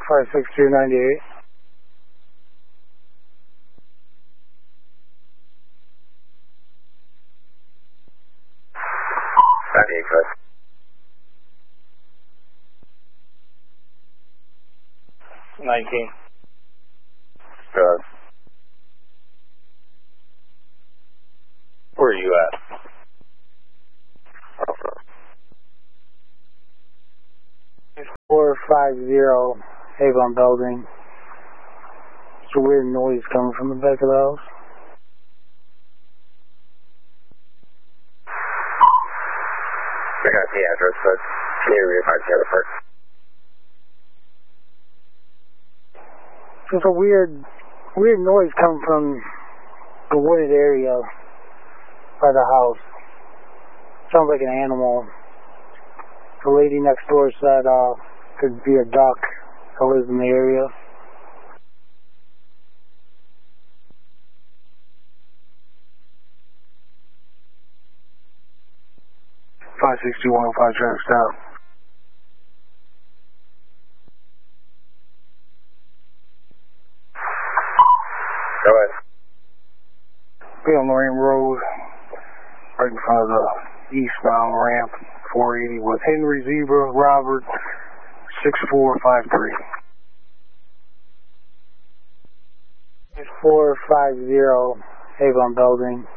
56298. Good. 19. Good. Where are you at? Okay. 450 Avon Building. There's a weird noise coming from the back of the house. We got the address, but can you read my telephone? There's a weird noise coming from the wooded area by the house. Sounds like an animal. The lady next door said could be a duck that lives in the area. Five 6105 traffic stop. Go ahead. Be on Lorraine Road, right in front of the eastbound ramp, 480 with Henry Zebra, Robert, 6453. 450 Avon Building.